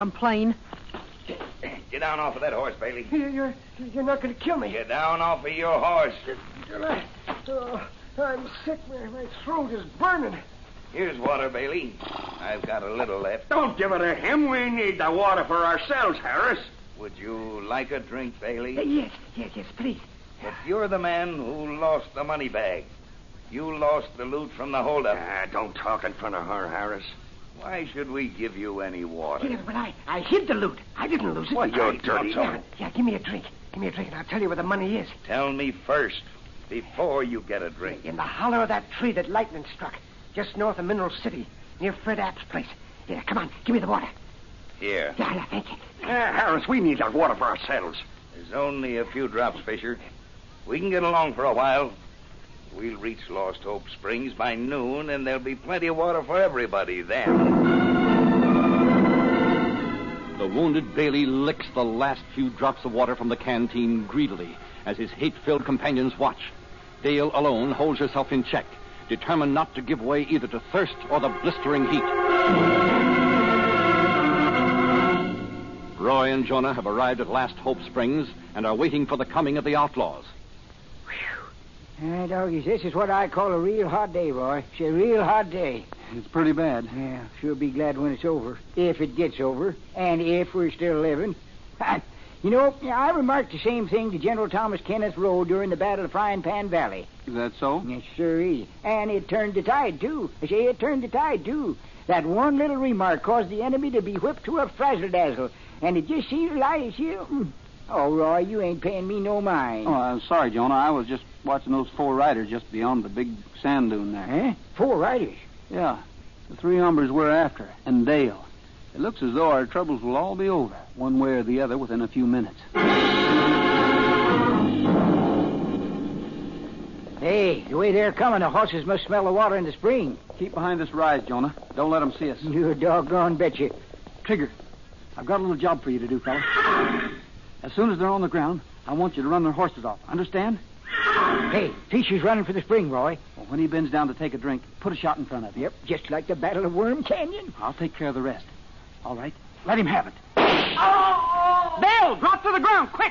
I'm plain. Get down off of that horse, Bailey. You're not going to kill me. Get down off of your horse. Oh, I'm sick. My throat is burning. Here's water, Bailey. I've got a little left. Don't give it to him. We need the water for ourselves, Harris. Would you like a drink, Bailey? Yes, please. But you're the man who lost the money bag. You lost the loot from the holdup. Don't talk in front of her, Harris. Why should we give you any water? Yeah, but I hid the loot. I didn't lose it. What, you dirty... Yeah, give me a drink. Give me a drink, and I'll tell you where the money is. Tell me first, before you get a drink. In the hollow of that tree that lightning struck, just north of Mineral City, near Fred App's place. Yeah, come on, give me the water. Here. Yeah, thank you. Harris, we need that water for ourselves. There's only a few drops, Fisher. We can get along for a while. We'll reach Lost Hope Springs by noon, and there'll be plenty of water for everybody then. The wounded Bailey licks the last few drops of water from the canteen greedily as his hate-filled companions watch. Dale alone holds herself in check, determined not to give way either to thirst or the blistering heat. Roy and Jonah have arrived at Last Hope Springs and are waiting for the coming of the outlaws. Doggies, this is what I call a real hot day, Roy. It's a real hot day. It's pretty bad. Yeah, sure be glad when it's over. If it gets over. And if we're still living. You know, I remarked the same thing to General Thomas Kenneth Rowe during the Battle of Frying Pan Valley. Is that so? Yes, sure is. And it turned the tide, too. I say it turned the tide, too. That one little remark caused the enemy to be whipped to a frazzle-dazzle. And it just seems like you... Oh, Roy, you ain't paying me no mind. Oh, I'm sorry, Jonah. I was just watching those 4 riders just beyond the big sand dune there. Huh? 4 riders? Yeah. The 3 hombres we're after, and Dale. It looks as though our troubles will all be over, one way or the other, within a few minutes. Hey, the way they're coming, the horses must smell the water in the spring. Keep behind this rise, Jonah. Don't let them see us. You doggone betcha. Trigger, I've got a little job for you to do, fella. As soon as they're on the ground, I want you to run their horses off. Understand? Hey, Fisher's running for the spring, Roy. Well, when he bends down to take a drink, put a shot in front of him. Yep, just like the Battle of Worm Canyon. I'll take care of the rest. All right, let him have it. Oh! Dale, drop to the ground, quick!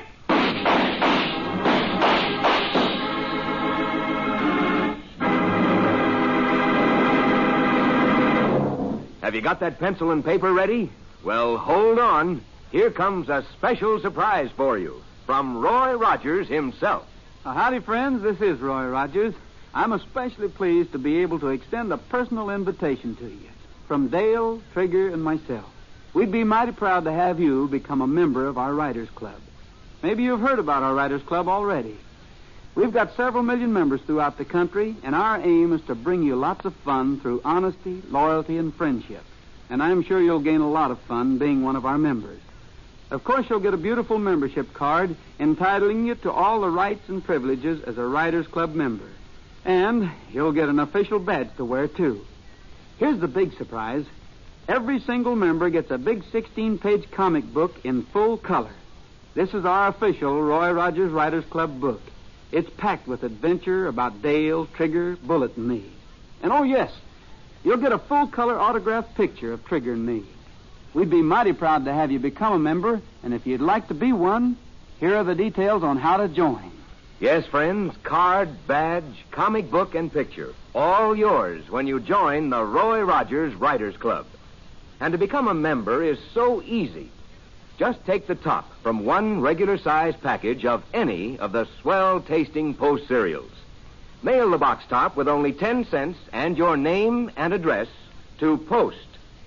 Have you got that pencil and paper ready? Well, hold on. Here comes a special surprise for you from Roy Rogers himself. Howdy, friends. This is Roy Rogers. I'm especially pleased to be able to extend a personal invitation to you from Dale, Trigger, and myself. We'd be mighty proud to have you become a member of our Writers Club. Maybe you've heard about our Writers Club already. We've got several million members throughout the country, and our aim is to bring you lots of fun through honesty, loyalty, and friendship. And I'm sure you'll gain a lot of fun being one of our members. Of course, you'll get a beautiful membership card entitling you to all the rights and privileges as a Writers Club member. And you'll get an official badge to wear, too. Here's the big surprise. Every single member gets a big 16-page comic book in full color. This is our official Roy Rogers Writers Club book. It's packed with adventure about Dale, Trigger, Bullet, and me. And oh, yes, you'll get a full-color autographed picture of Trigger and me. We'd be mighty proud to have you become a member, and if you'd like to be one, here are the details on how to join. Yes, friends, card, badge, comic book, and picture. All yours when you join the Roy Rogers Writers Club. And to become a member is so easy. Just take the top from one regular-size package of any of the swell-tasting Post cereals. Mail the box top with only 10 cents and your name and address to Post,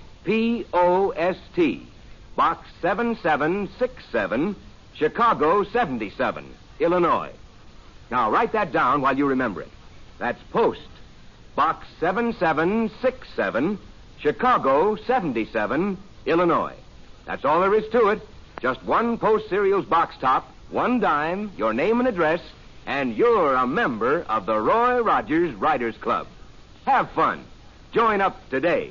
P-O-S-T, Box 7767, Chicago 77, Illinois. Now, write that down while you remember it. That's Post, Box 7767, Chicago 77, Illinois. That's all there is to it. Just one Post cereals box top, 1 dime, your name and address, and you're a member of the Roy Rogers Writers Club. Have fun. Join up today.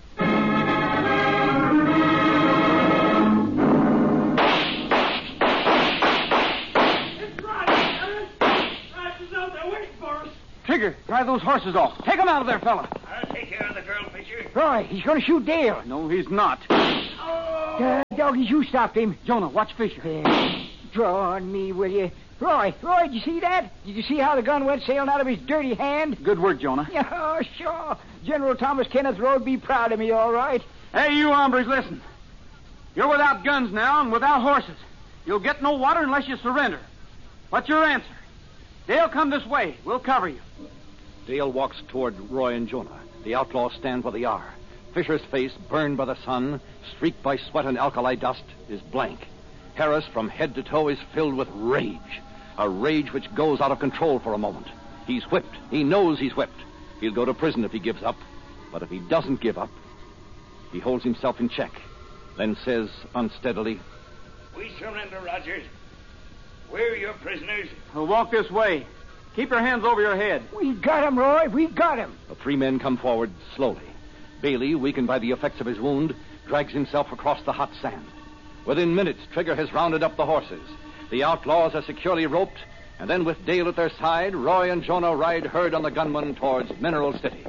Trigger, drive those horses off. Take them out of there, fella. I'll take care of the girl, Fisher. Roy, he's going to shoot Dale. No, he's not. God doggies, you stopped him. Jonah, watch Fisher. Draw on me, will you? Roy, did you see that? Did you see how the gun went sailing out of his dirty hand? Good work, Jonah. Yeah, sure. General Thomas Kenneth Rowe would be proud of me, all right. Hey, you hombres, listen. You're without guns now and without horses. You'll get no water unless you surrender. What's your answer? Dale, come this way. We'll cover you. Dale walks toward Roy and Jonah. The outlaws stand where they are. Fisher's face, burned by the sun, streaked by sweat and alkali dust, is blank. Harris, from head to toe, is filled with rage. A rage which goes out of control for a moment. He's whipped. He knows he's whipped. He'll go to prison if he gives up. But if he doesn't give up, he holds himself in check, then says unsteadily, We surrender, Rogers. We're your prisoners. We'll walk this way. Keep your hands over your head. We got him, Roy. We got him. The three men come forward slowly. Bailey, weakened by the effects of his wound, drags himself across the hot sand. Within minutes, Trigger has rounded up the horses. The outlaws are securely roped, and then with Dale at their side, Roy and Jonah ride herd on the gunman towards Mineral City.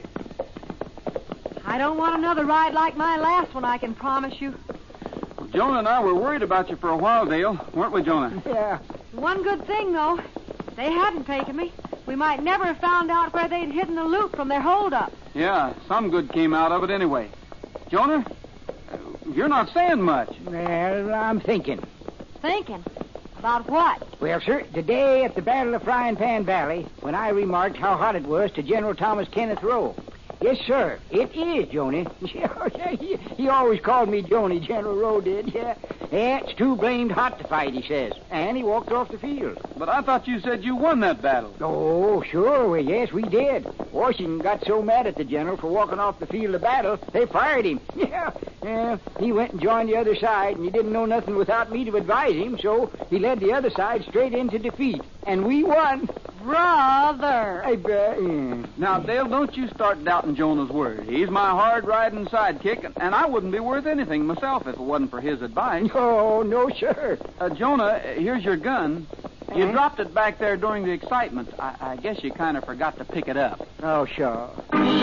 I don't want another ride like my last one, I can promise you. Well, Jonah and I were worried about you for a while, Dale. Weren't we, Jonah? Yeah. One good thing, though. They hadn't taken me. We might never have found out where they'd hidden the loot from their holdup. Yeah, some good came out of it anyway. Jonah, you're not saying much. Well, I'm thinking. Thinking? About what? Well, sir, today at the Battle of Frying Pan Valley, when I remarked how hot it was to General Thomas Kenneth Rowe. Yes, sir, it is, Joni. He always called me Joni, General Rowe did, yeah. Yeah, it's too blamed hot to fight, he says. And he walked off the field. But I thought you said you won that battle. Oh, sure, well, yes, we did. Washington got so mad at the general for walking off the field of battle, they fired him. Yeah, he went and joined the other side, and he didn't know nothing without me to advise him, so he led the other side straight into defeat. And we won. Brother. Now, Dale, don't you start doubting Jonah's word. He's my hard-riding sidekick, and I wouldn't be worth anything myself if it wasn't for his advice. Oh, no, sir. Jonah, here's your gun. You dropped it back there during the excitement. I guess you kind of forgot to pick it up. Oh, sure.